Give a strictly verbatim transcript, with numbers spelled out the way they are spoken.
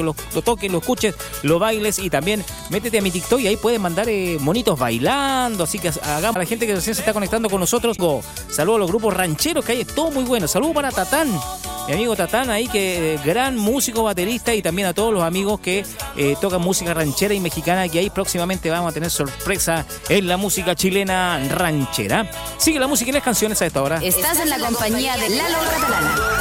que lo, lo toques, lo escuches, lo bailes y también métete a mi TikTok y ahí puedes mandar eh, monitos bailando, así que hagamos a la gente que recién se está conectando con nosotros. Saludos a los grupos rancheros que hay, es todo muy bueno. Saludos para Tatán, mi amigo Tatán ahí, que eh, gran músico, baterista, y también a todos los amigos que eh, tocan música ranchera y mexicana, que ahí próximamente vamos a tener sorpresa en la música chilena ranchera. Sigue la música y las canciones a esta hora. Estás en la compañía de Lalo Catalana.